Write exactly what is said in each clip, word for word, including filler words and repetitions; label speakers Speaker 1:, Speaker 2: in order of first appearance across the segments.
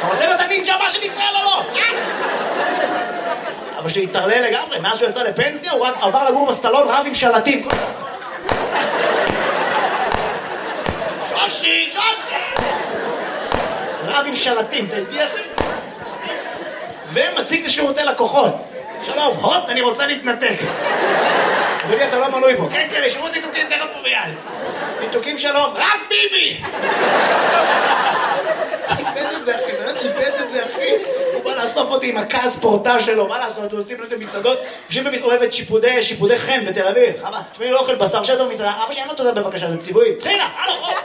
Speaker 1: אתה רוצה להיות הנינג'ה הבא של ישראל או לא? אבל שהתערלל לגמרי, מאז שהוא יצא לפנסיה הוא רק עבר לגור בסלון רב עם שלטים. שושי, שושי! רב עם שלטים, אתה איתי אחי? ומציג לשירותי לקוחות. שלום, הוט, אני רוצה להתנתק. אדוני, אתה לא מנוי פה. כן, כן, לשירות ניתוקים תכף פה ביד. ניתוקים שלום, רק ביבי! איבד את זה, אחי, באמת איבד את זה, אחי. הוא בא לאסוף אותי עם הכעס פורטה שלו, מה לעשות? הוא עושים לו את המסעדות, יושבים במסעדות, אוהב את שיפודי, שיפודי חן בתל אביב. חבל, תשמעי, לא אוכל בשר שטו במסעדה. אבא שאין לו תודה בבקשה, זה ציבורי. תחילה, הלו, הלו!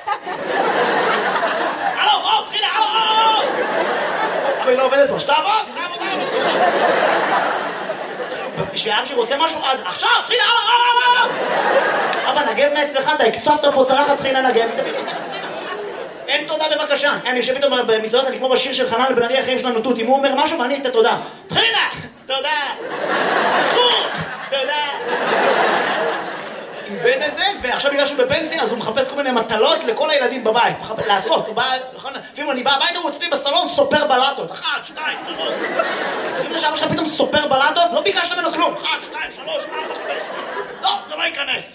Speaker 1: הלו, הלו, תחילה, הלו, הלו! אבל היא לא עובדת פה, שתעבוד, שתעבוד, שאב שרוצה משהו עד עכשיו, תחילה, הלו, הלו! אבא, נגב מאצלך, אתה הקצפת פה צלחת, תחילה נגב. אין תודה בבקשה. אני יושב איתו במסעדות, אני כמו בשיר של חנן בן ארי, החיים שלנו תות. אם הוא אומר משהו, ואני אתן תודה. תחילה! תודה! תודה! איבד את זה, ועכשיו בגלל שהוא בפנסיה, אז הוא מחפש כל מיני מטלות לכל הילדים בבית. לעשות, הוא בא... לפעמים אני בא הביתה, הוא אצלי בסלון סופר בלטות. אחת, שתיים, שלוש. לפעמים עכשיו עכשיו פתאום סופר בלטות, לא ביקשת ממנו כלום. אחת, שתיים, שלוש, ארבע, חמש. לא, זה לא ייכנס.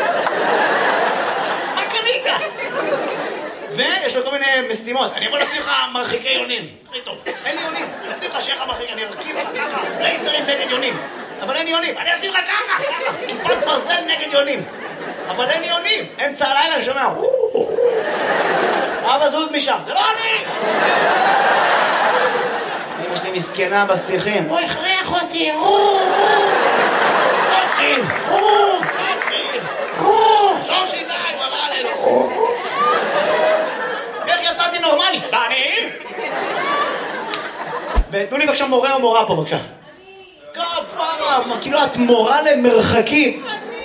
Speaker 1: מה קנית? ויש לו כל מיני משימות. אני יכול לשים לך מרחיקי יונים. הכי טוב. אין לי יונים. אני אשים לך שיהיה לך מרחיק, אני ארכיב לך ככה. לייזרים נגד יונים. אבל אין יונים. אני אשים לך ככה, ככה. כיפת ברזל נגד יונים. אבל אין יונים. אמצע הלילה אני שומע. אבא זוז משם. זה לא אני! אמא שלי מסכנה בשיחים. הוא הכריח אותי. שושי די, במה עלינו. איך יצאתי נורמלי? אני? ותנו לי בבקשה מורה או מורה פה בבקשה. כפרה, כאילו את מורה למרחקים.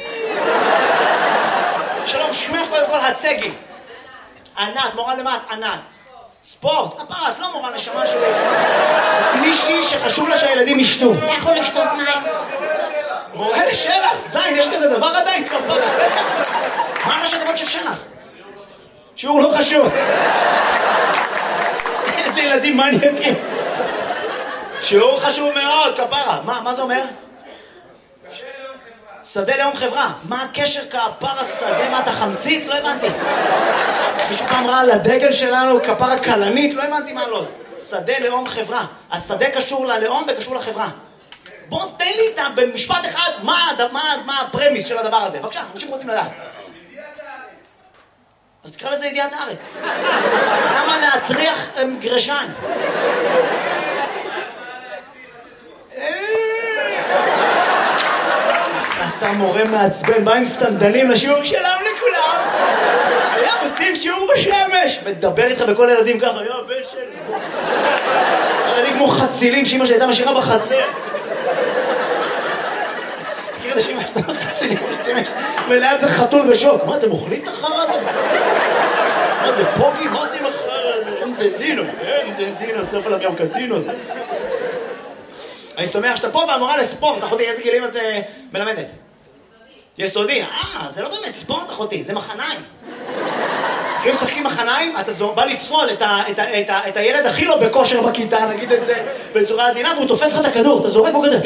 Speaker 1: שלום, שמך קודם כל הצגי. ענת, מורה למה את? ענת. ספורט, כפרה, את לא מורה נשמה שלי. מישהי שחשוב לה שהילדים ישתו.
Speaker 2: אתה יכול לשתות מים.
Speaker 1: מורה לשלח, זין, יש כזה דבר עדיין כפרה. מה ראשי תיבות של שלח? שיעור לא חשוב. איזה ילדים מניאקים. שיעור חשוב מאוד, כפרה. מה, מה זה אומר? שדה לאום חברה. מה הקשר כפרה שדה? מה אתה חמציץ? לא הבנתי. מישהו פעם ראה על הדגל שלנו כפרה קלנית? לא הבנתי מה לא. שדה לאום חברה. השדה קשור ללאום וקשור לחברה. בוא תן לי איתה במשפט אחד מה, מה, מה הפרמיס של הדבר הזה. בבקשה, אנשים רוצים לדעת. אז תקרא לזה ידיעת הארץ. למה להטריח גרשן? אתה מורה מעצבן, בא עם סנדלים לשיעור שלם לכולם. היה עושים שיעור בשמש. מדבר איתך בכל ילדים ככה, יו, בן שלי. ילדים כמו חצילים שאמא שהייתה משאירה בחצר. מכיר את השמש, זה לא חצילים בשמש. וליד זה חתול בשוק. מה, אתם אוכלים את החרא הזה? מה זה פוגי? מה זה עם החרא הזה? אין דדינו, אין דדינו, סוף עליו גם קטינות. אני שמח שאתה פה והמורה לספורט. אחותי, איזה גילים את מלמדת? יסודי. אה, זה לא באמת ספורט, אחותי, זה מחניים. כשהם משחקים מחניים, אתה בא לפסול את הילד הכי לא בכושר בכיתה, נגיד את זה בצורה עדינה, והוא תופס לך את הכדור, אתה זורק בו כזה.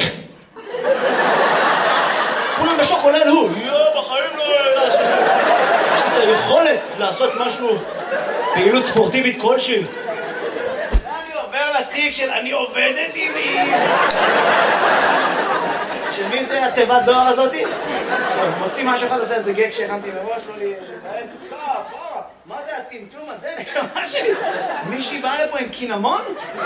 Speaker 1: כולם בשוק עולה לו, יואו, בחיים לא... יש לי את היכולת לעשות משהו, פעילות ספורטיבית כלשהי. אני עובר לתיק של אני עובדת עם מי. של מי זה התיבת דואר הזאתי? מוציא משהו אחד, עושה איזה גג שהכנתי מראש, לא לי... מה זה הטמטום הזה? נקמה שלי. מישהי באה לפה עם קינמון?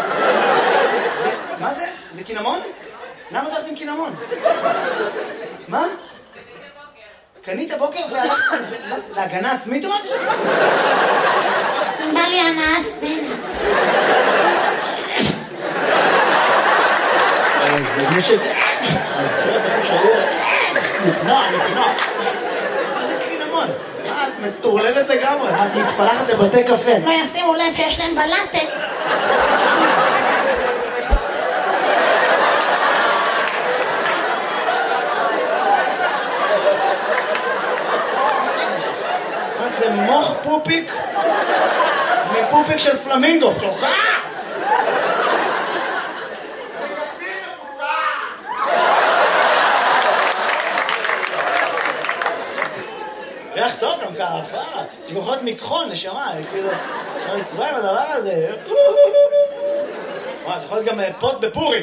Speaker 1: מה זה? זה קינמון? למה הלכת עם קינמון? מה? קנית בוקר והלכת עם זה? להגנה עצמית או משהו?
Speaker 2: בא לי הנאה סצנה.
Speaker 1: זה מישהו... נקנוע, נקנוע. מה זה קינמון? מה, את מטורללת לגמרי? את מתפלחת לבתי קפה.
Speaker 2: לא ישימו לב שיש להם בלטת.
Speaker 1: מה זה מוח פופיק? מפופיק של פלמינגו. תוכה! פיקחון, נשמה, כאילו, לא מצווה עם הדבר הזה. וואי, זה יכול להיות גם פוט בפורים.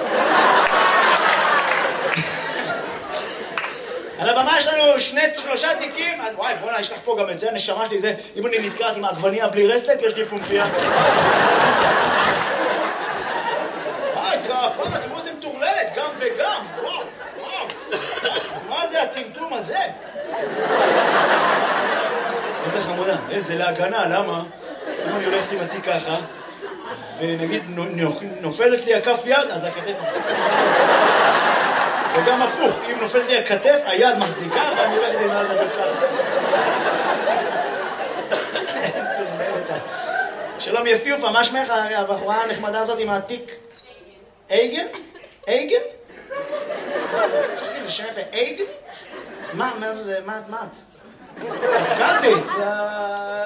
Speaker 1: על הבמה יש לנו שני, שלושה תיקים, וואי, בוא'נה, יש לך פה גם את זה, נשמה שלי, זה, אם אני נתקעת עם העגבניה בלי רסק, יש לי פומפיה. וואי, כפרה, תראו זה מטורללת, גם וגם, וואו, וואו. מה זה הטמטום הזה? איזה חמודה, איזה להגנה, למה? אם אני הולכת עם התיק ככה, ונגיד נופלת לי הכף יד, אז הכתף מחזיקה. וגם הפוך, אם נופלת לי הכתף, היד מחזיקה, ואני הולכת עם היד הזה ככה. שלום יפיופה, מה שמך הבחורה הנחמדה הזאת עם התיק? אייגן? אייגן? זה שם יפה, אייגן? מה, מה זה, מה את? קפקזית?